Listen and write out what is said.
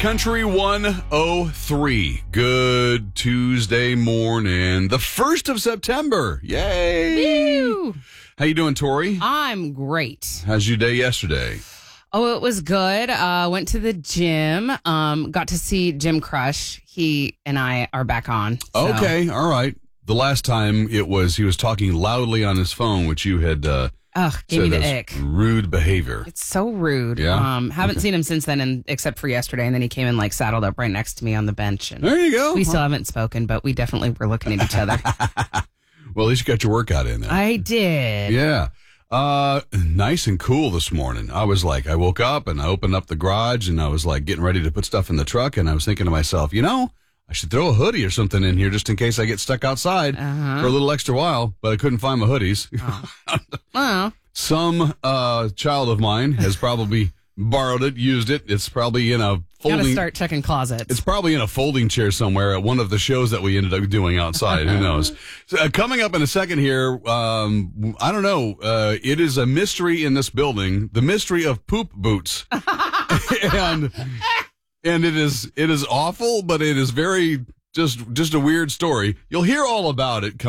Country 103. Good Tuesday morning. The 1st of September. Yay! Woo! How you doing, Tori? I'm great. How's your day yesterday? Oh, it was good. Went to the gym. Got to see Jim Crush. He and I are back on. So. Okay, all right. The last time he was talking loudly on his phone, which you had gave me the as ick. rude behavior. It's so rude. Yeah? Haven't seen him since then, except for yesterday. And then he came and saddled up right next to me on the bench. And There you go. we still haven't spoken, but we definitely were looking at each other. Well, at least you got your workout in there. I did. Yeah. Nice and cool this morning. I woke up and I opened up the garage and I was getting ready to put stuff in the truck. And I was thinking to myself, I should throw a hoodie or something in here just in case I get stuck outside for a little extra while, but I couldn't find my hoodies. Oh. Well, Some child of mine has probably borrowed it, used it. It's probably in a gotta folding. start checking closets. It's probably in a folding chair somewhere at one of the shows that we ended up doing outside. Who knows? So, coming up in a second here, I don't know. It is a mystery in this building, the mystery of poop boots. and it is awful, but it is very just a weird story. You'll hear all about it